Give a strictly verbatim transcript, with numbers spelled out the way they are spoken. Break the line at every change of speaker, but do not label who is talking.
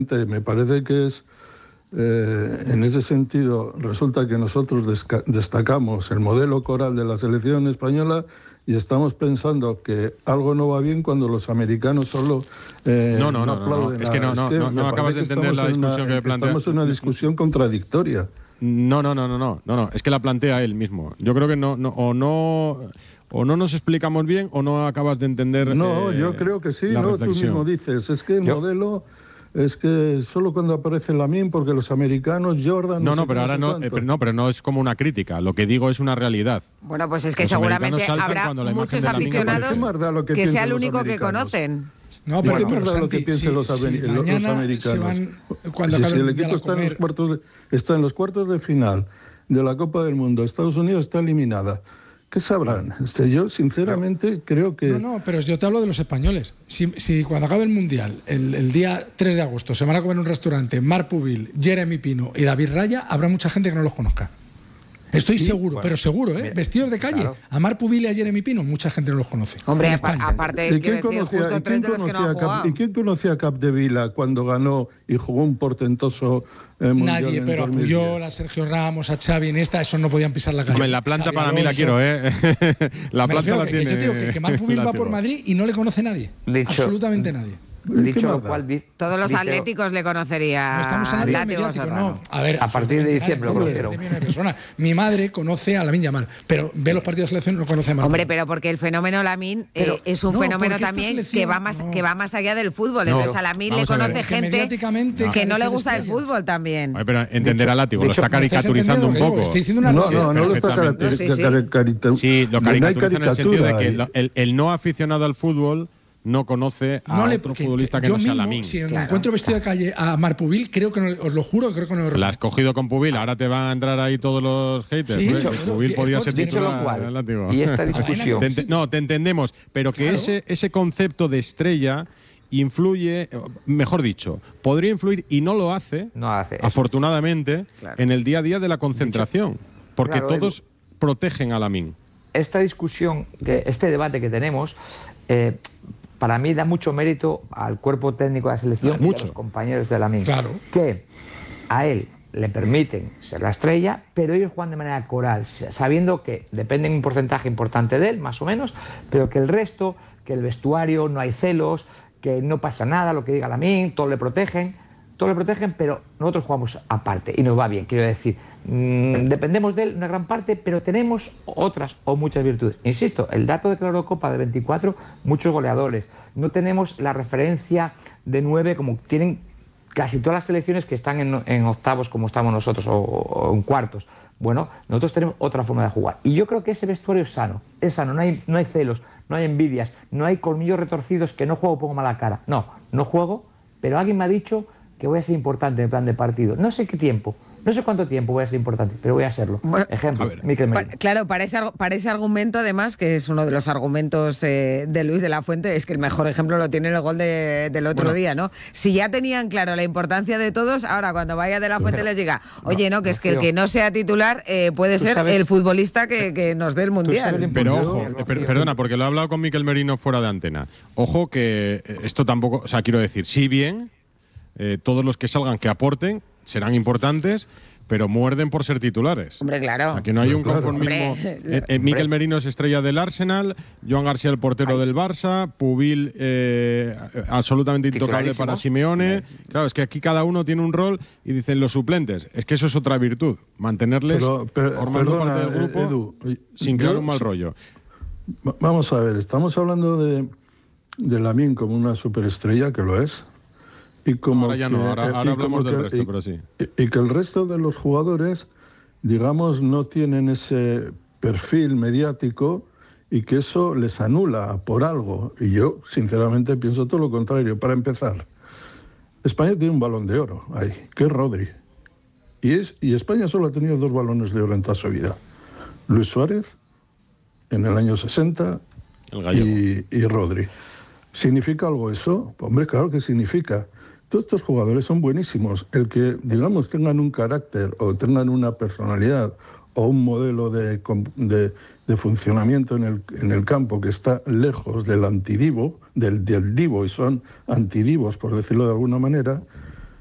Me parece que es, eh, en ese sentido, resulta que nosotros destacamos el modelo coral de la selección española y estamos pensando que algo no va bien cuando los americanos solo eh,
no, no, no,
no
no, no, es que no, no, no, no acabas de entender la discusión que plantea.
Estamos en una discusión contradictoria.
No, no, no, no, no, no, no, es que la plantea él mismo. Yo creo que no, no o no o no nos explicamos bien o no acabas de entender.
No,
eh,
yo creo que sí.
la
No, tú
reflexión.
mismo dices, es que el
yo,
modelo es que solo cuando aparece Lamine, porque los americanos, Jordan...
No, no, no pero ahora no, eh, pero no, pero no es como una crítica. Lo que digo es una realidad.
Bueno, pues es que
los
seguramente habrá muchos aficionados que, que sea el único que conocen.
No, pero,
bueno,
pero
Santi,
lo que piensen
si,
los,
si
los, los americanos. Se van, cuando
si,
acabe
si el
el
equipo está en, los cuartos de, está en los cuartos de final de la Copa del Mundo, Estados Unidos está eliminada. ¿Qué sabrán? Este, yo, sinceramente, no. creo que...
No, no, pero yo te hablo de los españoles. Si, si cuando acabe el Mundial, el, el día tres de agosto, se van a comer en un restaurante Marc Pubil, Jeremy Pino y David Raya, habrá mucha gente que no los conozca. Estoy sí, seguro, bueno, pero seguro, ¿eh? Bien, vestidos de calle. Claro. A Marc Pubil y a Jeremy Pino, mucha gente no los conoce.
Hombre, aparte, quiero decir, justo tres de los que no han jugado.
¿Y quién conocía a Capdevila cuando ganó y jugó un portentoso...
Nadie, pero a Puyol, a Sergio Ramos, a Xavi, Iniesta, esos no podían pisar la calle.
Hombre, la planta Xavi para Alonso, mí la quiero, ¿eh? la planta la
que,
tiene.
Que yo digo que, que Marc Pubil va por Madrid y no le conoce nadie.
Dicho,
absolutamente nadie.
Dicho lo cual, di,
todos los
dicho,
atléticos le conocería.
No estamos en el mediático, no. A ver,
a partir de diciembre lo conocieron.
Mi madre conoce a Lamine Yamal, pero ve los partidos de selección y no conoce a Marc.
Hombre, pero porque el fenómeno Lamine eh, es un no, fenómeno también que va más no. que va más allá del fútbol. No, entonces a Lamine le conoce gente que, que no le gusta el fútbol también.
Ay, pero entenderá Látigo, lo está caricaturizando un poco.
Estoy diciendo una
no, no, no lo está caricaturizando.
Sí, lo caricaturiza en el sentido de que el no aficionado al fútbol no conoce a no le, otro futbolista que, que no sea Lamine.
Si claro. encuentro vestido de calle a Marc Pubil, creo que no, os lo juro, creo que no lo
La has cogido con Pubil, ahora te van a entrar ahí todos los haters.
Sí,
¿no?
dicho,
Pubil podía ser titular.
Cual, y esta discusión.
Te ent no, te entendemos, pero que claro. ese, ese concepto de estrella influye, mejor dicho, podría influir y no lo hace,
no hace
afortunadamente,
claro.
en el día a día de la concentración, dicho, porque claro, todos Edu, protegen a Lamine.
Esta discusión, que este debate que tenemos, eh, para mí da mucho mérito al cuerpo técnico de la selección
claro,
y
mucho.
a los compañeros de Lamine,
claro.
que a él le permiten ser la estrella, pero ellos juegan de manera coral, sabiendo que dependen un porcentaje importante de él, más o menos, pero que el resto, que el vestuario, no hay celos, que no pasa nada, lo que diga Lamine, todos le protegen, todos le protegen, pero nosotros jugamos aparte y nos va bien, quiero decir, mmm, dependemos de él una gran parte, pero tenemos otras o muchas virtudes. Insisto, el dato de la Eurocopa de veinticuatro, muchos goleadores, no tenemos la referencia de nueve como tienen casi todas las selecciones que están en, en octavos como estamos nosotros o, o en cuartos. Bueno, nosotros tenemos otra forma de jugar y yo creo que ese vestuario es sano, es sano, no hay, no hay celos, no hay envidias, no hay colmillos retorcidos que no juego pongo mala cara, no, no juego, pero alguien me ha dicho que voy a ser importante en el plan de partido. No sé qué tiempo, no sé cuánto tiempo voy a ser importante, pero voy a serlo. Bueno, ejemplo, Mikel Merino.
Pa claro, para ese, para ese argumento, además, que es uno de los argumentos eh, de Luis de la Fuente, es que el mejor ejemplo lo tiene el gol de, del otro bueno. día, ¿no? Si ya tenían claro la importancia de todos, ahora cuando vaya de la Fuente pero, les diga, oye, no, no que no, es que el que no sea titular eh, puede ser sabes, el futbolista que, que nos dé el Mundial.
Pero ojo, eh, per perdona, porque lo he hablado con Mikel Merino fuera de antena. Ojo que esto tampoco, o sea, quiero decir, si bien Eh, todos los que salgan que aporten serán importantes, pero muerden por ser titulares.
Hombre, claro.
O sea, que no hay un conformismo. Eh, eh, Mikel Merino es estrella del Arsenal, Joan García el portero Ay. del Barça, Pubil eh, absolutamente intocable para Simeone. Claro, es que aquí cada uno tiene un rol y dicen los suplentes. Es que eso es otra virtud, mantenerles
pero, pero,
formando
perdona,
parte del grupo
Edu,
sin crear
yo,
un mal rollo.
Vamos a ver, estamos hablando de, de Lamine como una superestrella, que lo es. Y como
ahora ya
que,
no, ahora, ahora hablamos
que,
del resto,
y,
pero sí.
Y, y que el resto de los jugadores, digamos, no tienen ese perfil mediático y que eso les anula por algo. Y yo, sinceramente, pienso todo lo contrario. Para empezar, España tiene un balón de oro ahí, que es Rodri. Y, es, y España solo ha tenido dos balones de oro en toda su vida. Luis Suárez, en el año sesenta,
el gallego.
Y, y Rodri. ¿Significa algo eso? Hombre, claro que significa. Todos estos jugadores son buenísimos. El que, digamos, tengan un carácter o tengan una personalidad o un modelo de, de, de funcionamiento en el, en el campo que está lejos del antidivo, del, del divo, y son antidivos, por decirlo de alguna manera,